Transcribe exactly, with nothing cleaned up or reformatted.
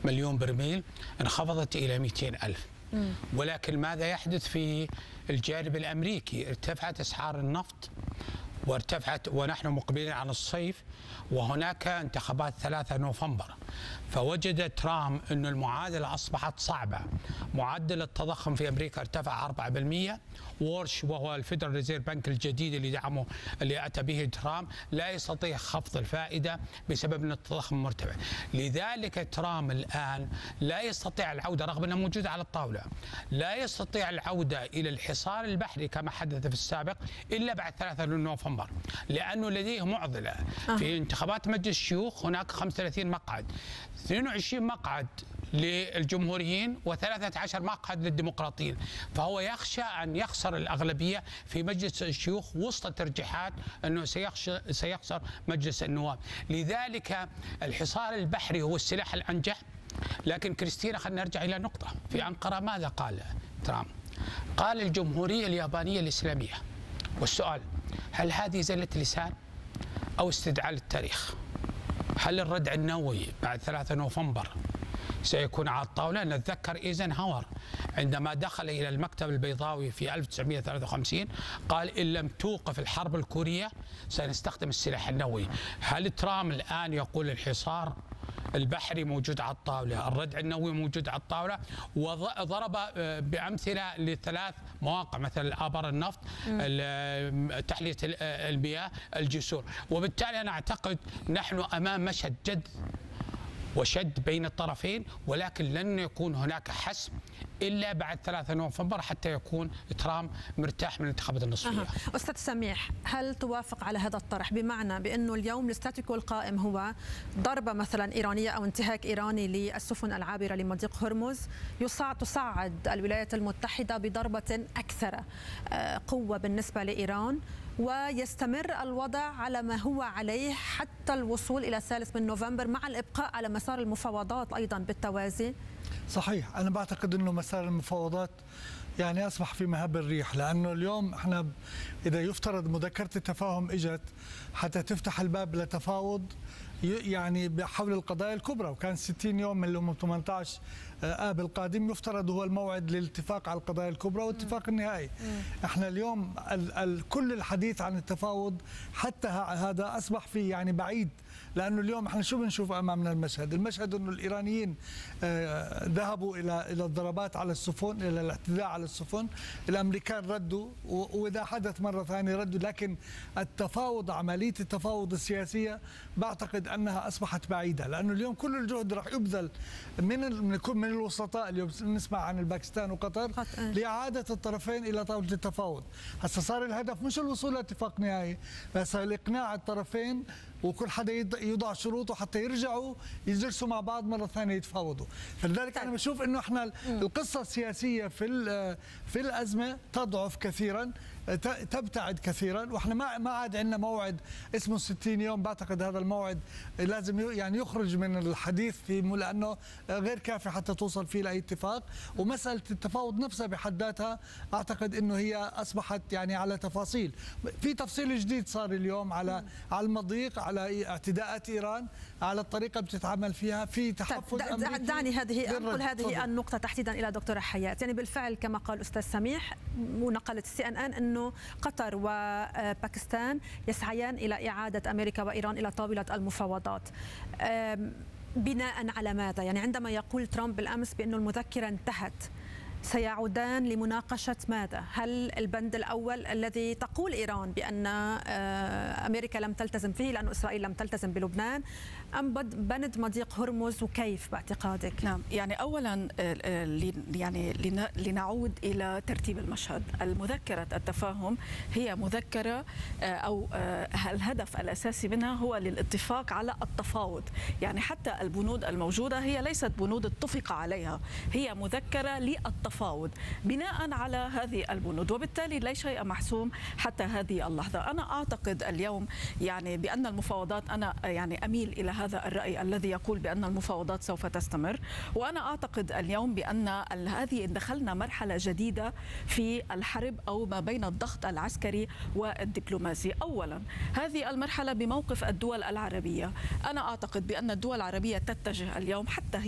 مليون برميل انخفضت إلى مئتين ألف. ولكن ماذا يحدث في الجانب الأمريكي؟ ارتفعت أسعار النفط وارتفعت، ونحن مقبلين على الصيف وهناك انتخابات ثلاثة نوفمبر. فوجد ترامب أن المعادلة أصبحت صعبة. معدل التضخم في أمريكا ارتفع أربعة بالمئة. وورش وهو الفيدرال ريزيرف بنك الجديد اللي دعمه اللي أتى به ترامب لا يستطيع خفض الفائدة بسبب أن التضخم مرتفع. لذلك ترامب الآن لا يستطيع العودة، رغم أنه موجود على الطاولة، لا يستطيع العودة إلى الحصار البحري كما حدث في السابق إلا بعد ثلاثة نوفمبر، لأنه لديه معضلة. في انتخابات مجلس الشيوخ هناك خمسة وثلاثين مقعد، اثنين وعشرين مقعد للجمهوريين وثلاثة عشر مقعد للديمقراطيين، فهو يخشى أن يخسر الأغلبية في مجلس الشيوخ وسط ترجيحات أنه سيخسر مجلس النواب. لذلك الحصار البحري هو السلاح الأنجح. لكن كريستينا، خلينا نرجع إلى نقطة. في أنقرة ماذا قال ترامب؟ قال الجمهورية اليابانية الإسلامية. والسؤال، هل هذه زلة لسان أو استدعاء للتاريخ؟ هل الردع النووي بعد ثلاثة نوفمبر سيكون على الطاولة؟ نتذكر إيزنهاور عندما دخل إلى المكتب البيضاوي في ألف وتسعمئة وثلاثة وخمسين قال إن لم توقف الحرب الكورية سنستخدم السلاح النووي. هل ترامب الآن يقول الحصار البحري موجود على الطاولة، الردع النووي موجود على الطاولة، وضرب بأمثلة لثلاث مواقع مثل الآبار النفط، تحلية المياه، الجسور. وبالتالي أنا أعتقد نحن أمام مشهد جد وشد بين الطرفين، ولكن لن يكون هناك حسم إلا بعد ثلاثة نوفمبر حتى يكون ترامب مرتاح من الانتخابات النصفية. أه. أستاذ سميح، هل توافق على هذا الطرح، بمعنى بأنه اليوم الستاتيكو القائم هو ضربة مثلا إيرانية أو انتهاك إيراني للسفن العابرة لمضيق هرمز تصعد الولايات المتحدة بضربة أكثر قوة بالنسبة لإيران، ويستمر الوضع على ما هو عليه حتى الوصول إلى الثالث من نوفمبر مع الإبقاء على مسار المفاوضات أيضا بالتوازي؟ صحيح، أنا بعتقد أنه مسار المفاوضات يعني أصبح في مهب الريح، لأنه اليوم احنا إذا يفترض مذكرة التفاهم إجت حتى تفتح الباب لتفاوض يعني حول القضايا الكبرى، وكان ستين يوم من اليوم ثمانية عشر آب القادم يفترض هو الموعد للاتفاق على القضايا الكبرى والاتفاق النهائي. احنا اليوم ال ال كل الحديث عن التفاوض حتى هذا أصبح في يعني بعيد، لأنه اليوم احنا شو بنشوف أمامنا المشهد؟ المشهد أنه الإيرانيين آه ذهبوا إلى إلى الضربات على السفن، إلى الاعتداء على السفن، الأمريكان ردوا، وإذا حدث مرة ثانية ردوا، لكن التفاوض، عملية التفاوض السياسية بعتقد أنها أصبحت بعيدة، لأنه اليوم كل الجهد راح يبذل من من الوسطاء. اليوم نسمع عن الباكستان وقطر لإعادة الطرفين إلى طاولة التفاوض. هسه صار الهدف مش الوصول لاتفاق نهائي، بس الإقناع الطرفين، وكل حدا يضع شروطه حتى يرجعوا يجلسوا مع بعض مرة ثانية يتفاوضوا. فلذلك أنا بشوف إنه إحنا القصة السياسية في في الأزمة تضعف كثيرا، تبتعد كثيرا، واحنا ما ما عاد عندنا موعد اسمه ستين يوم. بعتقد هذا الموعد لازم يعني يخرج من الحديث فيه، لانه غير كافي حتى توصل فيه لاي اتفاق. ومساله التفاوض نفسها بحد ذاتها اعتقد انه هي اصبحت يعني على تفاصيل. في تفصيل جديد صار اليوم على على المضيق، على اعتداءات ايران، على الطريقه اللي بتتعامل فيها، في تحفظ امريكي. دعني هذه انقل هذه النقطه تحديدا الى دكتوره حياة. يعني بالفعل كما قال استاذ سميح ونقلت السي ان ان انه قطر وباكستان يسعيان الى اعاده امريكا وايران الى طاوله المفاوضات. بناء على ماذا؟ يعني عندما يقول ترامب بالامس بانه المذكره انتهت، سيعودان لمناقشة ماذا؟ هل البند الأول الذي تقول إيران بأن أمريكا لم تلتزم فيه لأن إسرائيل لم تلتزم بلبنان، أم بند مضيق هرمز، وكيف باعتقادك؟ نعم، يعني أولا يعني لنعود إلى ترتيب المشهد. المذكرة التفاهم هي مذكرة أو الهدف الأساسي منها هو للاتفاق على التفاوض، يعني حتى البنود الموجودة هي ليست بنود اتفق عليها، هي مذكرة للتفاوض تفاوض بناء على هذه البنود، وبالتالي لا شيء محسوم حتى هذه اللحظة. أنا أعتقد اليوم يعني بأن المفاوضات، أنا يعني أميل إلى هذا الرأي الذي يقول بأن المفاوضات سوف تستمر، وأنا أعتقد اليوم بأن هذه دخلنا مرحلة جديدة في الحرب أو ما بين الضغط العسكري والدبلوماسي. أولا هذه المرحلة بموقف الدول العربية، أنا أعتقد بأن الدول العربية تتجه اليوم حتى هي